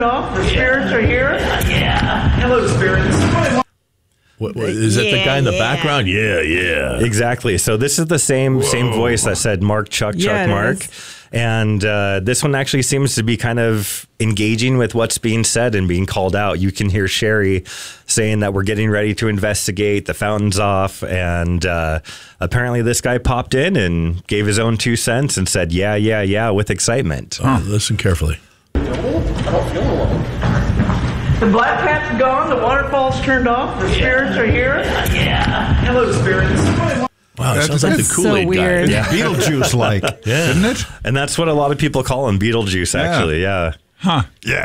The spirits are here. Yeah. Hello, spirits. What, is that the guy in the background? Yeah. Exactly. So this is the same voice that said Mark, Chuck, Mark. And this one actually seems to be kind of engaging with what's being said and being called out. You can hear Sherry saying that we're getting ready to investigate, the fountain's off. And apparently this guy popped in and gave his own 2 cents and said, yeah, with excitement. Listen carefully. I don't feel alone. The black cat's gone. The waterfall's turned off. The spirits are here. Yeah. Hello, spirits. Wow, it sounds like the Kool-Aid so guy. Yeah. Beetlejuice-like, isn't it? And that's what a lot of people call him, Beetlejuice, actually, yeah. Huh.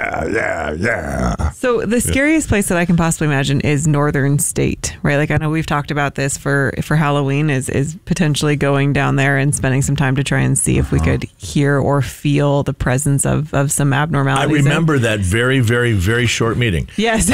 Yeah. So the scariest place that I can possibly imagine is Northern State, right? Like I know we've talked about this for Halloween is potentially going down there and spending some time to try and see if we could hear or feel the presence of some abnormalities. I remember that very, very, very short meeting. Yes.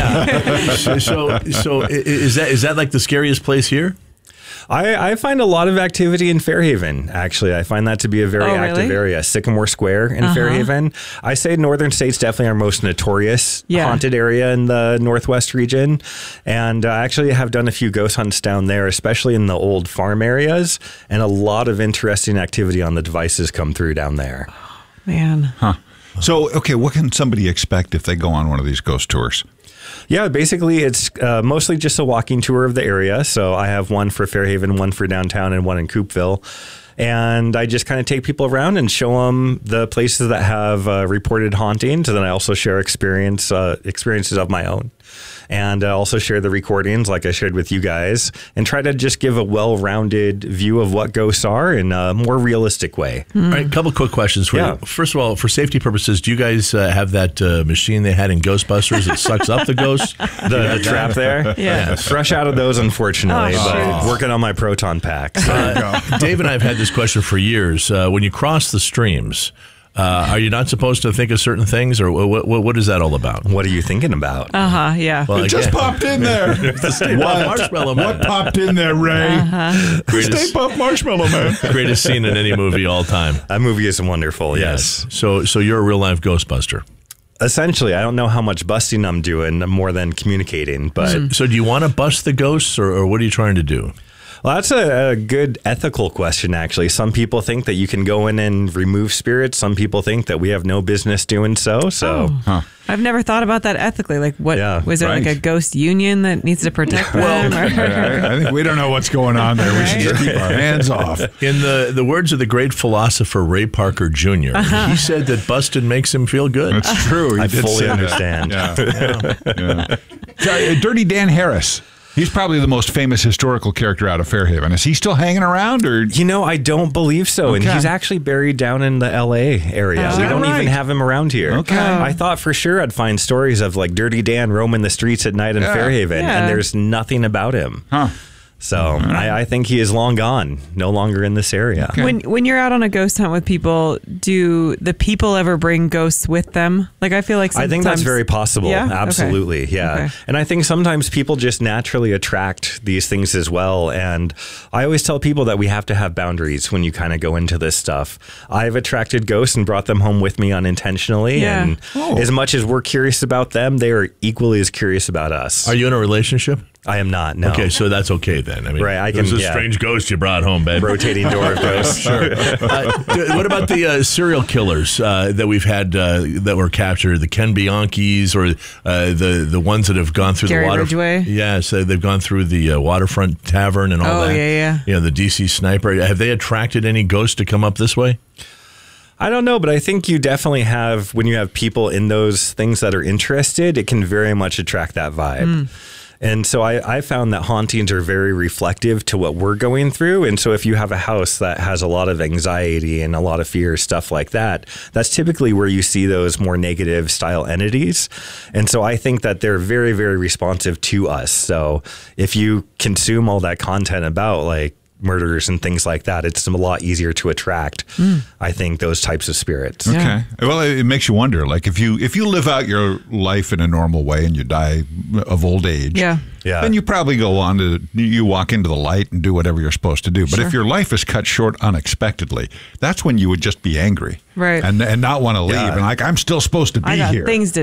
So is that like the scariest place here? I find a lot of activity in Fairhaven, actually. I find that to be a very active area. Sycamore Square in Fairhaven. I say Northern State's definitely our most notorious haunted area in the Northwest region. And I actually have done a few ghost hunts down there, especially in the old farm areas. And a lot of interesting activity on the devices come through down there. Man. Huh. So, okay, what can somebody expect if they go on one of these ghost tours? Yeah, basically it's mostly just a walking tour of the area. So I have one for Fairhaven, one for downtown, and one in Coopville. And I just kind of take people around and show them the places that have reported hauntings. And then I also share experiences of my own. And also share the recordings like I shared with you guys and try to just give a well-rounded view of what ghosts are in a more realistic way. All right, a couple of quick questions for you. First of all, for safety purposes, do you guys have that machine they had in Ghostbusters that sucks up the ghost? The trap there? Yeah. Fresh out of those, unfortunately, but working on my proton pack. Dave and I have had this question for years. When you cross the streams, are you not supposed to think of certain things, or what is that all about? What are you thinking about? Yeah. Well, it just popped in there. Marshmallow Man. What popped in there, Ray? Stay Puft Marshmallow Man. Greatest scene in any movie all time. That movie is wonderful, yes. So you're a real-life Ghostbuster. Essentially, I don't know how much busting I'm doing more than communicating, but... So do you want to bust the ghosts, or what are you trying to do? Well, that's a good ethical question, actually. Some people think that you can go in and remove spirits. Some people think that we have no business doing so. I've never thought about that ethically. Like, what was there like a ghost union that needs to protect them? I think we don't know what's going on there. We should just keep our hands off. In the words of the great philosopher Ray Parker Jr., he said that busted makes him feel good. That's true. I fully understand. Dirty Dan Harris. He's probably the most famous historical character out of Fairhaven. Is he still hanging around, or? You know, I don't believe so. And he's actually buried down in the L.A. area. We don't even have him around here. Okay. I thought for sure I'd find stories of like Dirty Dan roaming the streets at night in Fairhaven, and there's nothing about him. So I think he is long gone, no longer in this area. Okay. When you're out on a ghost hunt with people, do the people ever bring ghosts with them? Like, I feel like sometimes... I think that's very possible. Yeah? Absolutely. Okay. Yeah. Okay. And I think sometimes people just naturally attract these things as well. And I always tell people that we have to have boundaries when you kind of go into this stuff. I've attracted ghosts and brought them home with me unintentionally. Yeah. And as much as we're curious about them, they are equally as curious about us. Are you in a relationship? I am not, no. Okay, so that's okay then. I mean, right, I can. There's a strange ghost you brought home, babe. Rotating door of ghosts. Sure. What about the serial killers that we've had that were captured? The Ken Bianchis, or the ones that have gone through Gary the water. Ridgway? Yeah, so they've gone through the waterfront tavern and all that. Yeah. You know, the DC sniper. Have they attracted any ghosts to come up this way? I don't know, but I think you definitely have, when you have people in those things that are interested, it can very much attract that vibe. And so I found that hauntings are very reflective to what we're going through. And so if you have a house that has a lot of anxiety and a lot of fear, stuff like that, that's typically where you see those more negative style entities. And so I think that they're very, very responsive to us. So if you consume all that content about like murders and things like that, it's a lot easier to attract, I think, those types of spirits. Okay. Well, it makes you wonder, like if you live out your life in a normal way and you die of old age, Yeah. then you probably go on to, you walk into the light and do whatever you're supposed to do. But if your life is cut short unexpectedly, that's when you would just be angry. Right. And not want to leave. Yeah. And like, I'm still supposed to be I got here. things to